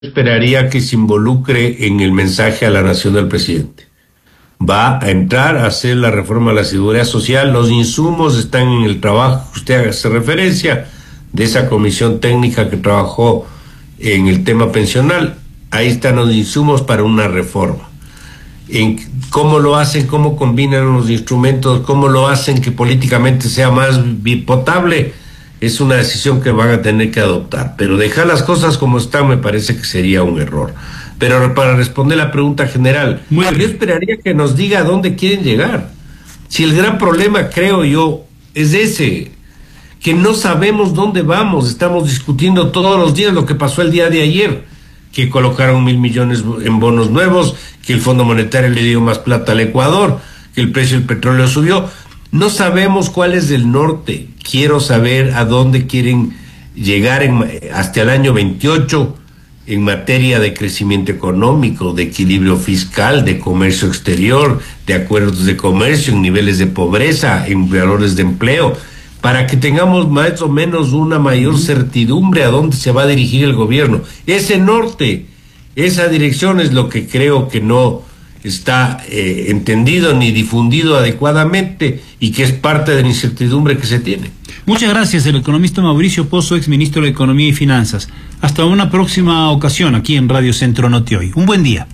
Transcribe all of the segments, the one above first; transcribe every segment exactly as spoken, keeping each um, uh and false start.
esperaría que se involucre en el mensaje a la nación del presidente. Va a entrar a hacer la reforma de la seguridad social. Los insumos están en el trabajo que usted hace referencia de esa comisión técnica que trabajó en el tema pensional. Ahí están los insumos para una reforma. En cómo lo hacen, cómo combinan los instrumentos, cómo lo hacen que políticamente sea más bipotable, es una decisión que van a tener que adoptar. Pero dejar las cosas como están me parece que sería un error. Pero para responder la pregunta general, yo esperaría que nos diga a dónde quieren llegar. Si el gran problema, creo yo, es ese, que no sabemos dónde vamos. Estamos discutiendo todos los días lo que pasó el día de ayer, que colocaron mil millones en bonos nuevos, que el Fondo Monetario le dio más plata al Ecuador, que el precio del petróleo subió. No sabemos cuál es el norte. Quiero saber a dónde quieren llegar en, hasta el año veintiocho en materia de crecimiento económico, de equilibrio fiscal, de comercio exterior, de acuerdos de comercio, en niveles de pobreza, en valores de empleo, para que tengamos más o menos una mayor certidumbre a dónde se va a dirigir el gobierno. Ese norte, esa dirección es lo que creo que no está eh, entendido ni difundido adecuadamente y que es parte de la incertidumbre que se tiene. Muchas gracias, el economista Mauricio Pozo, ex ministro de Economía y Finanzas. Hasta una próxima ocasión aquí en Radio Centro Noti Hoy. Un buen día.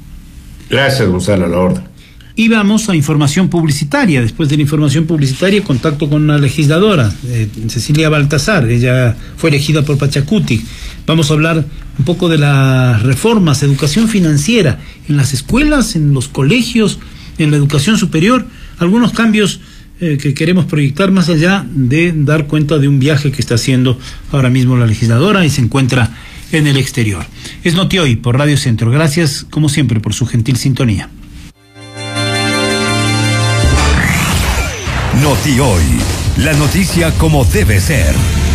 Gracias, Gonzalo, a la orden. Y vamos a información publicitaria. Después de la información publicitaria, contacto con una legisladora, eh, Cecilia Baltasar. Ella fue elegida por Pachacuti. Vamos a hablar un poco de las reformas, educación financiera en las escuelas, en los colegios, en la educación superior, algunos cambios eh, que queremos proyectar más allá de dar cuenta de un viaje que está haciendo ahora mismo la legisladora y se encuentra en el exterior. Es Noti Hoy por Radio Centro. Gracias, como siempre, por su gentil sintonía. Noti Hoy, la noticia como debe ser.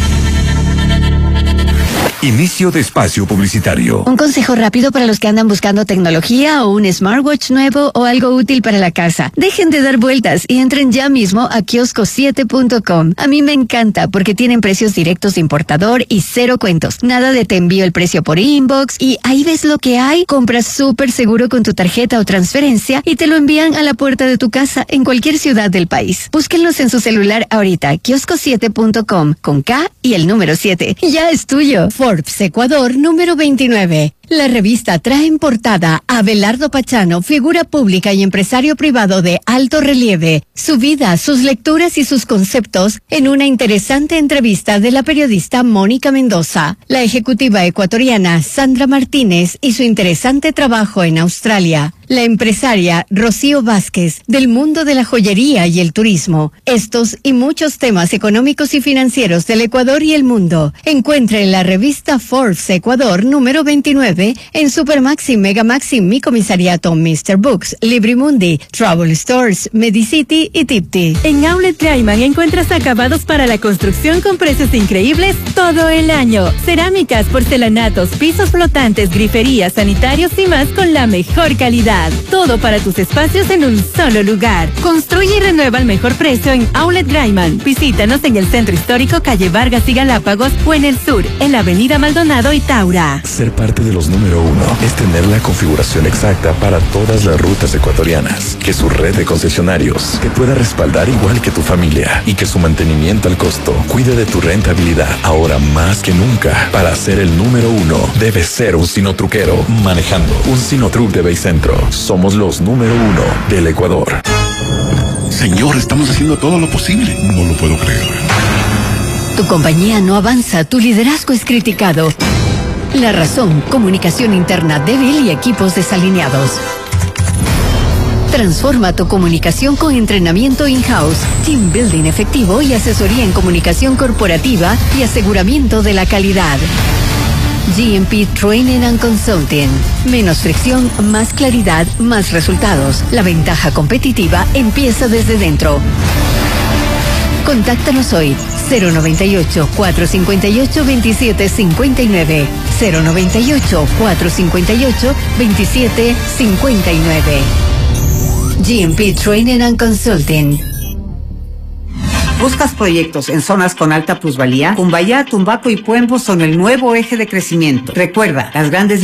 Inicio de espacio publicitario. Un consejo rápido para los que andan buscando tecnología o un smartwatch nuevo o algo útil para la casa. Dejen de dar vueltas y entren ya mismo a kiosco siete punto com. A mí me encanta porque tienen precios directos de importador y cero cuentos. Nada de te envío el precio por inbox y ahí ves lo que hay. Compras súper seguro con tu tarjeta o transferencia y te lo envían a la puerta de tu casa en cualquier ciudad del país. Búsquenlos en su celular ahorita. kiosco siete punto com con K y el número siete. Ya es tuyo. Forbes Ecuador número veintinueve. La revista trae en portada a Abelardo Pachano, figura pública y empresario privado de alto relieve, su vida, sus lecturas y sus conceptos en una interesante entrevista de la periodista Mónica Mendoza, la ejecutiva ecuatoriana Sandra Martínez y su interesante trabajo en Australia, la empresaria Rocío Vázquez del mundo de la joyería y el turismo. Estos y muchos temas económicos y financieros del Ecuador y el mundo. Encuentre en la revista Forbes Ecuador número veintinueve en Supermaxi, Megamaxi, Mi Comisariato, mister Books, Librimundi, Travel Stores, Medicity y Tipti. En Outlet Gaiman encuentras acabados para la construcción con precios increíbles todo el año. Cerámicas, porcelanatos, pisos flotantes, griferías, sanitarios y más con la mejor calidad. Todo para tus espacios en un solo lugar. Construye y renueva al mejor precio en Outlet Gaiman. Visítanos en el Centro Histórico, calle Vargas y Galápagos, o en el sur, en la avenida Maldonado y Taura. Ser parte de los número uno es tener la configuración exacta para todas las rutas ecuatorianas, que su red de concesionarios te pueda respaldar igual que tu familia y que su mantenimiento al costo cuide de tu rentabilidad. Ahora más que nunca, para ser el número uno, debes ser un sinotruquero manejando un Sinotruc de Baycentro. Somos los número uno del Ecuador. Señor, estamos haciendo todo lo posible. No lo puedo creer. Tu compañía no avanza, tu liderazgo es criticado. La razón, comunicación interna débil y equipos desalineados. Transforma tu comunicación con entrenamiento in-house, team building efectivo y asesoría en comunicación corporativa y aseguramiento de la calidad. G M P Training and Consulting. Menos fricción, más claridad, más resultados. La ventaja competitiva empieza desde dentro. Contáctanos hoy, cero noventa y ocho, cuatrocientos cincuenta y ocho, veintisiete cincuenta y nueve, cero noventa y ocho, cuatrocientos cincuenta y ocho, veintisiete cincuenta y nueve. G M P Training and Consulting. ¿Buscas proyectos en zonas con alta plusvalía? Cumbayá, Tumbaco y Puembo son el nuevo eje de crecimiento. Recuerda, las grandes